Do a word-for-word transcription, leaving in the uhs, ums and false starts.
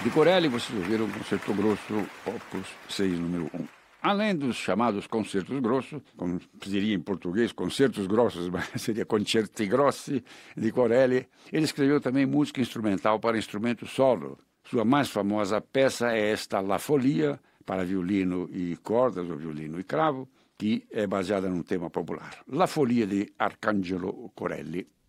De Corelli, vocês ouviram o Concerto Grosso, Opus seis, número um. Além dos chamados concertos grossos, como se diria em português, concertos grossos, mas seria concerti grossi, de Corelli, ele escreveu também música instrumental para instrumento solo. Sua mais famosa peça é esta La Folia, para violino e cordas, ou violino e cravo, que é baseada num tema popular. La Folia de Arcangelo Corelli.